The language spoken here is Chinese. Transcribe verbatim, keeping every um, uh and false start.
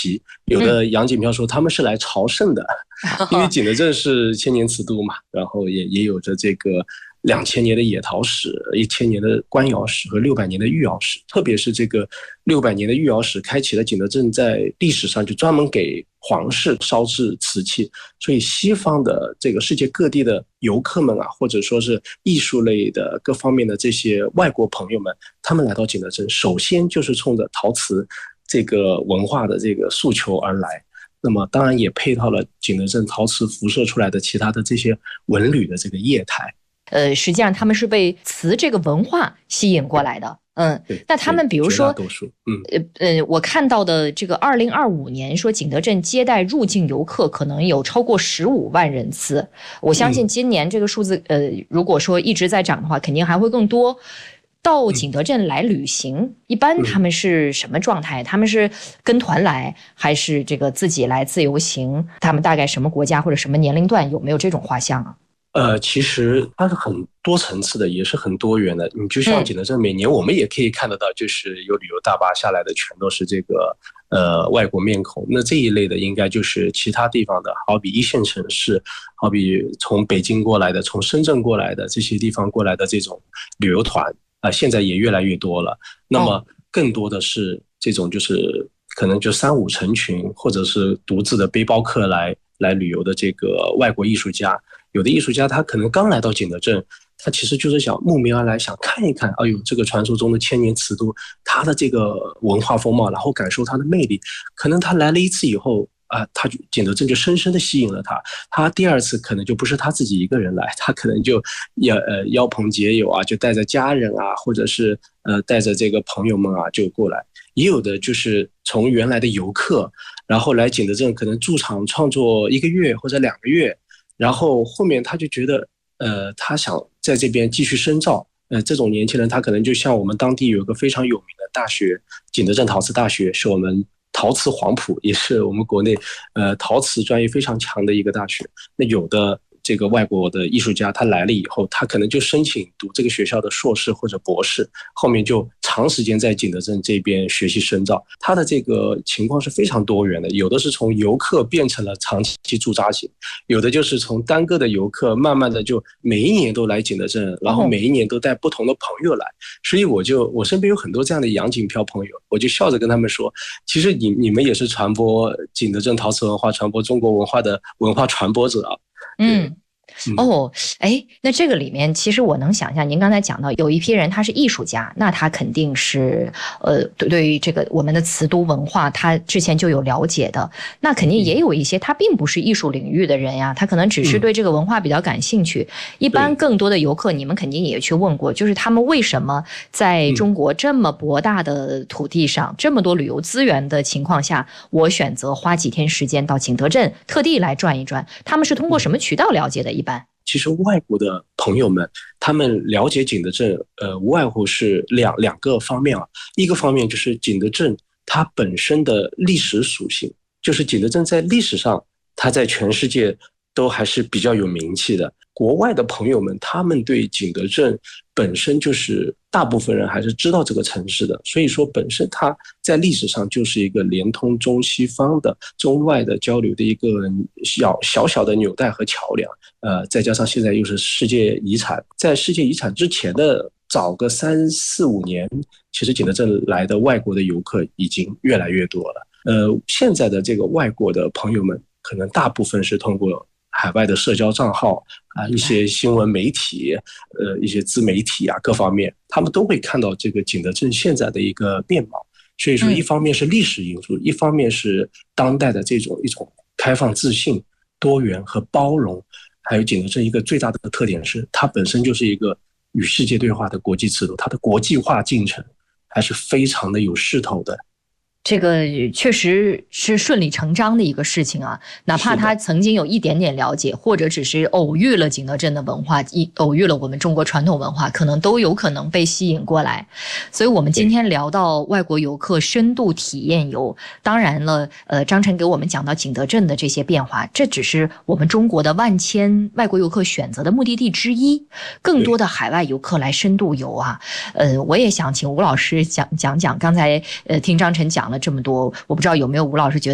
旗，有的洋锦标说他们是来朝圣的，嗯、因为景德镇是千年瓷都嘛，然后也也有着这个两千年的野陶史、一千年的官窑史和六百年的御窑史，特别是这个六百年的御窑史，开启了景德镇在历史上就专门给皇室烧制瓷器，所以西方的这个世界各地的游客们啊，或者说是艺术类的各方面的这些外国朋友们，他们来到景德镇，首先就是冲着陶瓷这个文化的这个诉求而来。那么当然也配套了景德镇陶瓷辐射出来的其他的这些文旅的这个业态。 呃，实际上他们是被瓷这个文化吸引过来的。嗯，那他们比如说，嗯呃呃，我看到的这个二零二五年说景德镇接待入境游客可能有超过十五万人次，我相信今年这个数字，呃，如果说一直在涨的话，肯定还会更多。到景德镇来旅行，一般他们是什么状态？他们是跟团来，还是这个自己来自由行？他们大概什么国家或者什么年龄段？有没有这种画像啊？ 呃，其实它是很多层次的，也是很多元的。你就像景德镇，每年我们也可以看得到，就是有旅游大巴下来的，全都是这个呃外国面孔。那这一类的，应该就是其他地方的，好比一线城市，好比从北京过来的，从深圳过来的这些地方过来的这种旅游团啊、呃，现在也越来越多了。那么更多的是这种就是可能就三五成群，或者是独自的背包客来来旅游的这个外国艺术家。有的艺术家他可能刚来到景德镇，他其实就是想慕名而来，想看一看，哎呦，这个传说中的千年瓷都，它的这个文化风貌，然后感受它的魅力。可能他来了一次以后啊、呃，他就景德镇就深深的吸引了他。他第二次可能就不是他自己一个人来，他可能就要呃邀朋结友啊，就带着家人啊，或者是呃带着这个朋友们啊就过来。也有的就是从原来的游客，然后来景德镇可能驻场创作一个月或者两个月。然后后面他就觉得，呃，他想在这边继续深造。呃，这种年轻人他可能就像我们当地有一个非常有名的大学，景德镇陶瓷大学，是我们陶瓷黄埔，也是我们国内呃陶瓷专业非常强的一个大学。那有的这个外国的艺术家他来了以后，他可能就申请读这个学校的硕士或者博士，后面就长时间在景德镇这边学习深造。他的这个情况是非常多元的，有的是从游客变成了长期驻扎型，有的就是从单个的游客慢慢的就每一年都来景德镇，然后每一年都带不同的朋友来。所以我就我身边有很多这样的洋锦漂朋友，我就笑着跟他们说，其实你你们也是传播景德镇陶瓷文化、传播中国文化的文化传播者啊。 嗯，哦，哎，那这个里面其实我能想象，您刚才讲到有一批人他是艺术家，那他肯定是呃对于这个我们的瓷都文化他之前就有了解的，那肯定也有一些他并不是艺术领域的人呀，他可能只是对这个文化比较感兴趣。一般更多的游客你们肯定也去问过，就是他们为什么在中国这么博大的土地上，这么多旅游资源的情况下，我选择花几天时间到景德镇特地来转一转，他们是通过什么渠道了解的？一般其实外国的朋友们，他们了解景德镇，呃，无外乎是两两个方面啊。一个方面就是景德镇它本身的历史属性，就是景德镇在历史上，它在全世界都还是比较有名气的。国外的朋友们，他们对景德镇本身就是大部分人还是知道这个城市的，所以说本身它在历史上就是一个连通中西方的、中外的交流的一个小小小的纽带和桥梁。呃，再加上现在又是世界遗产，在世界遗产之前的早个三四五年，其实景德镇来的外国的游客已经越来越多了。呃，现在的这个外国的朋友们，可能大部分是通过海外的社交账号啊，一些新闻媒体，呃，一些自媒体啊，各方面，他们都会看到这个景德镇现在的一个面貌。所以说，一方面是历史因素，一方面是当代的这种一种开放、自信、多元和包容。还有景德镇一个最大的特点是，它本身就是一个与世界对话的国际制度，它的国际化进程还是非常的有势头的。 这个确实是顺理成章的一个事情啊，哪怕他曾经有一点点了解，或者只是偶遇了景德镇的文化，偶遇了我们中国传统文化，可能都有可能被吸引过来。所以我们今天聊到外国游客深度体验游，当然了，呃，张晨给我们讲到景德镇的这些变化，这只是我们中国的万千外国游客选择的目的地之一，更多的海外游客来深度游啊。呃，我也想请吴老师讲讲讲，刚才呃听张晨讲了这么多，我不知道有没有吴老师觉得